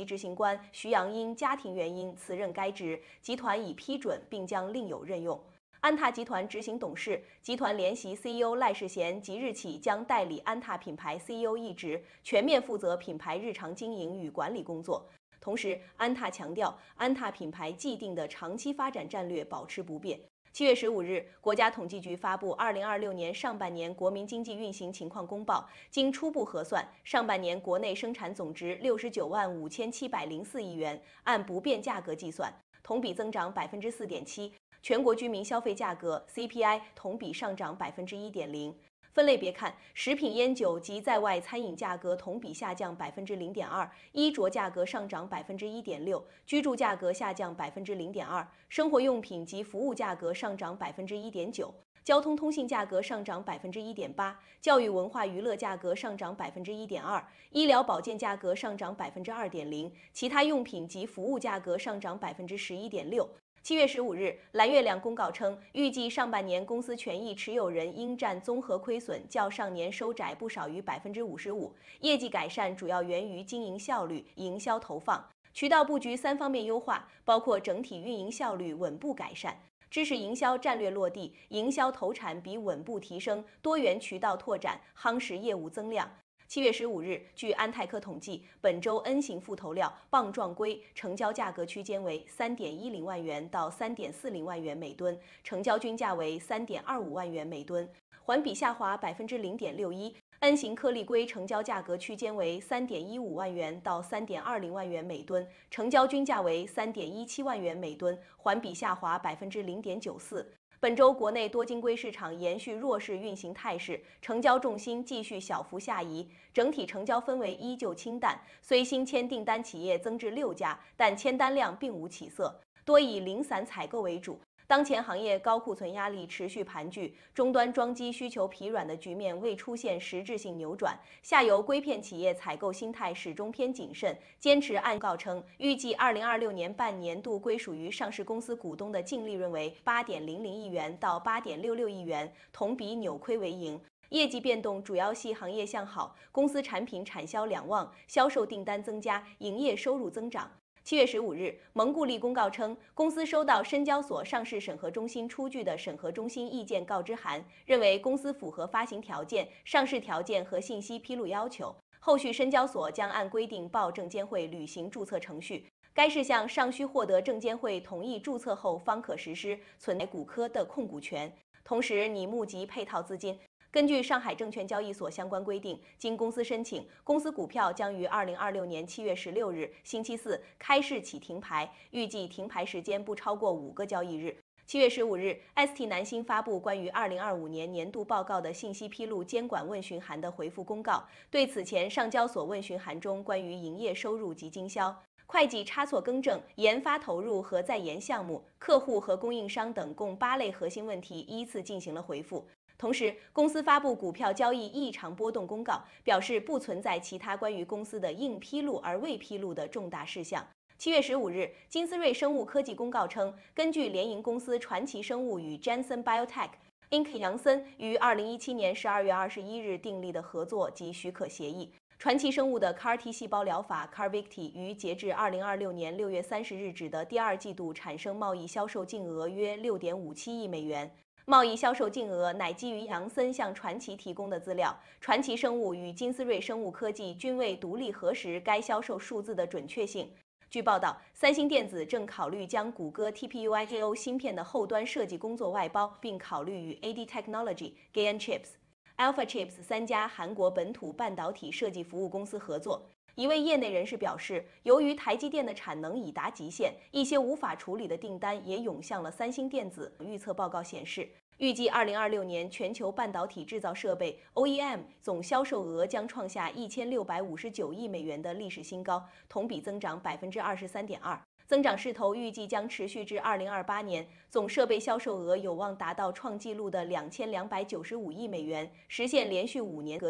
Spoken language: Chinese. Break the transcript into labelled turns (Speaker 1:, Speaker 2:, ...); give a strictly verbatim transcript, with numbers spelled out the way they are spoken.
Speaker 1: 执行官徐阳因家庭原因辞任该职，集团已批准并将另有任用。安踏集团执行董事、集团联席 C E O 赖世贤即日起将代理安踏品牌 C E O 一职，全面负责品牌日常经营与管理工作。同时，安踏强调，安踏品牌既定的长期发展战略保持不变。七月十五日，国家统计局发布二零二六年上半年国民经济运行情况公报，经初步核算，上半年国内生产总值六十九万五千七百零四亿元，按不变价格计算，同比增长百分之四点七。全国居民消费价格 C P I 同比上涨百分之一点零。分类别看，食品烟酒及在外餐饮价格同比下降百分之零点二，衣着价格上涨百分之一点六，居住价格下降百分之零点二，生活用品及服务价格上涨百分之一点九，交通通信价格上涨百分之一点八，教育文化娱乐价格上涨百分之一点二，医疗保健价格上涨百分之二点零，其他用品及服务价格上涨百分之十一点六。七月十五日，蓝月亮公告称，预计上半年公司权益持有人应占综合亏损较上年收窄不少于百分之五十五，业绩改善主要源于经营效率、营销投放、渠道布局三方面优化，包括整体运营效率稳步改善、知识营销战略落地、营销投产比稳步提升、多元渠道拓展、夯实业务增量。七月十五日，据安泰科统计，本周 N 型副头料棒状龟成交价格区间为三点一零万元到三点四零万元每吨，成交均价为三点二五万元每吨，环比下滑百分之零点六一。N 型颗粒龟成交价格区间为三点一五万元到三点二零万元每吨，成交均价为三点一七万元每吨，环比下滑百分之零点九四。本周国内多晶硅市场延续弱势运行态势，成交重心继续小幅下移，整体成交氛围依旧清淡。虽新签订单企业增至六家，但签单量并无起色，多以零散采购为主。当前行业高库存压力持续盘踞，终端装机需求疲软的局面未出现实质性扭转，下游硅片企业采购心态始终偏谨慎，坚持按告称，预计二零二六年半年度归属于上市公司股东的净利润为八点零零亿元到八点六六亿元，同比扭亏为盈。业绩变动主要系行业向好，公司产品产销两旺，销售订单增加，营业收入增长。七月十五日，蒙固利公告称，公司收到深交所上市审核中心出具的审核中心意见告知函，认为公司符合发行条件、上市条件和信息披露要求。后续深交所将按规定报证监会履行注册程序，该事项尚需获得证监会同意注册后方可实施，存在股科的控股权。同时，拟募集配套资金。根据上海证券交易所相关规定，经公司申请，公司股票将于二零二六年七月十六日星期四开市起停牌，预计停牌时间不超过五个交易日。七月十五日 ，S T 南星发布关于二零二五年年度报告的信息披露监管问询函的回复公告，对此前上交所问询函中关于营业收入及经销、会计差错更正、研发投入和在研项目、客户和供应商等共八类核心问题依次进行了回复。同时，公司发布股票交易异常波动公告，表示不存在其他关于公司的应披露而未披露的重大事项。七月十五日，金斯瑞生物科技公告称，根据联营公司传奇生物与 Janssen Biotech Incorporated 杨森于二零一七年十二月二十一日订立的合作及许可协议。传奇生物的 C A R T 细胞疗法 CARVYKTI 于截至二零二六年六月三十日止的第二季度产生贸易销售净额约六点五七亿美元。贸易销售净额乃基于杨森向传奇提供的资料，传奇生物与金斯瑞生物科技均未独立核实该销售数字的准确性。据报道，三星电子正考虑将谷歌 T P U I K O 芯片的后端设计工作外包，并考虑与 A D Technology、Gain Chips、Alpha Chips 三家韩国本土半导体设计服务公司合作。一位业内人士表示，由于台积电的产能已达极限，一些无法处理的订单也涌向了三星电子。预测报告显示，预计二零二六年全球半导体制造设备 O E M 总销售额将创下一千六百五十九亿美元的历史新高，同比增长百分之二十三点二。增长势头预计将持续至二零二八年，总设备销售额有望达到创纪录的两千两百九十五亿美元，实现连续五年